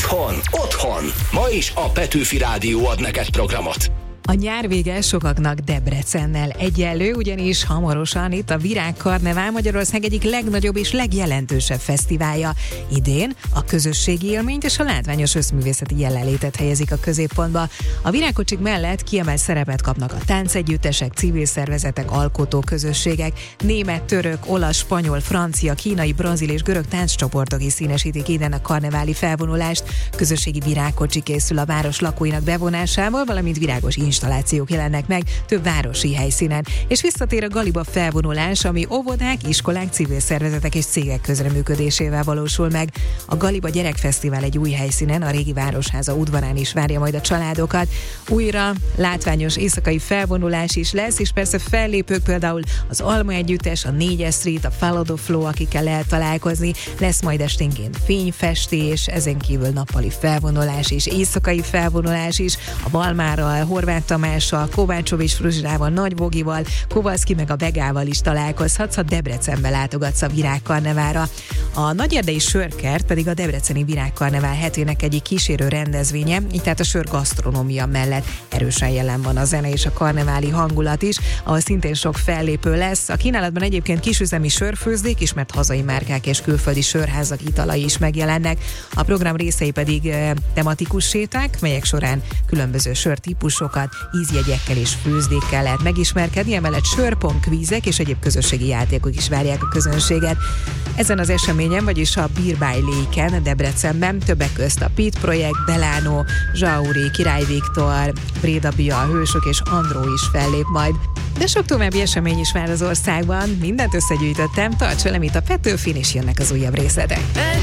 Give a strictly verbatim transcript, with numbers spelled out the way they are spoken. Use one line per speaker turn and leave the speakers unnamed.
Itthon, otthon. Ma is a Petőfi Rádió ad neked programot.
A nyár vége sokaknak Debrecennel egyenlő, ugyanis hamarosan itt a Virágkarnevál, Magyarország egyik legnagyobb és legjelentősebb fesztiválja. Idén a közösségi élményt és a látványos összművészeti jelenlétet helyezik a középpontba. A virágkocsik mellett kiemelt szerepet kapnak a táncegyüttesek, civil szervezetek, alkotó közösségek, német, török, olasz, spanyol, francia, kínai, brazil és görög tánccsoportok is színesítik idén a karneváli felvonulást. Közösségi virágkocsi készül a város lakóinak bevonásával, valamint virágos installációk jelennek meg több városi helyszínen. És visszatér a Galiba felvonulás, ami óvodák, iskolák, civil szervezetek és cégek közreműködésével valósul meg. A Galiba Gyerekfesztivál egy új helyszínen, a régi Városháza udvarán is várja majd a családokat. Újra látványos éjszakai felvonulás is lesz, és persze fellépők, például az Alma Együttes, a négyes Street, a Follow the Flow, akikkel lehet találkozni. Lesz majd esténként fényfestés, ezen kívül nappali felvonulás és éjszakai felvonulás is. A Balmárral, Horváth Tamással, Kovácsovics Fruzsirával, Nagy Bogival, Kovalszki meg a Begával is találkozhatsz, ha Debrecenbe látogatsz a Virágkarneválra. A Nagyerdei Sörkert pedig a Debreceni Virágkarnevál hetének egyik kísérő rendezvénye, így tehát a sörgasztronómia mellett erősen jelen van a zene és a karneváli hangulat is, ahol szintén sok fellépő lesz. A kínálatban egyébként kisüzemi sörfőzdék, ismert hazai márkák és külföldi sörházak italai is megjelennek. A program részei pedig e, tematikus séták, melyek során különböző sörtípusokat, ízjegyekkel és főzdékkel lehet megismerkedni, emellett sörpong, kvízek és egyéb közösségi játékok is várják a közönséget. Ezen az eseményen, vagyis a Beer by Lake-en, Debrecenben többek közt a Pit Projekt, Delano, Zsauri, Király Viktor, Bréda Bia, Hősök és Andró is fellép majd. De sok további esemény is vár az országban, mindent összegyűjtöttem, tarts velem itt a Petőfin, és jönnek az újabb részletek.